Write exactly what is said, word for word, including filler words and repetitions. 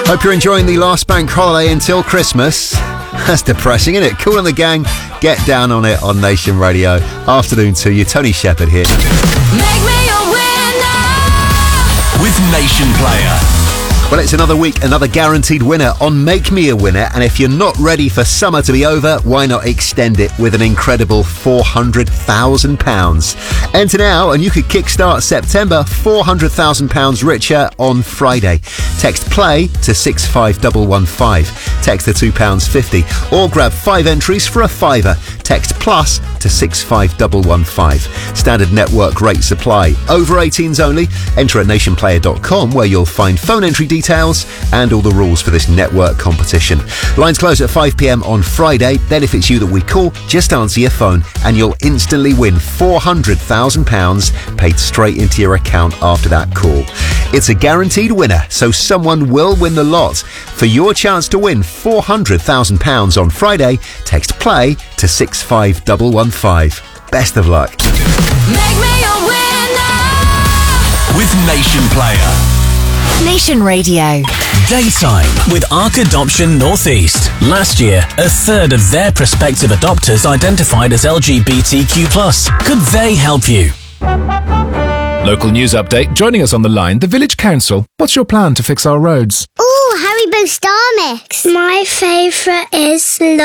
Hope you're enjoying the last bank holiday until Christmas. That's depressing, isn't it? Cool and the Gang, Get Down on It on Nation Radio. Afternoon to you, Tony Shepherd here. Make me a winner with Nation Player. Well, it's another week, another guaranteed winner on Make Me a Winner. And if you're not ready for summer to be over, why not extend it with an incredible four hundred thousand pounds? Enter now and you could kickstart September four hundred thousand pounds richer on Friday. Text PLAY to six five one one five. Text to two pounds fifty. Or grab five entries for a fiver. Text PLUS to six five one one five. Standard network rate supply. Over eighteens only. Enter at nation player dot com where you'll find phone entry details and all the rules for this network competition. Lines close at five p.m. on Friday. Then if it's you that we call, just answer your phone and you'll instantly win four hundred thousand pounds paid straight into your account after that call. It's a guaranteed winner, so someone will win the lot. For your chance to win four hundred thousand pounds on Friday, text PLAY to six five one one five. Best of luck. Make me a winner with Nation Player. Nation Radio. Daytime with Arc Adoption Northeast. Last year, a third of their prospective adopters identified as L G B T Q plus. Could they help you? Local news update. Joining us on the line, the Village Council. What's your plan to fix our roads? Ooh, Haribo Star Mix. My favourite is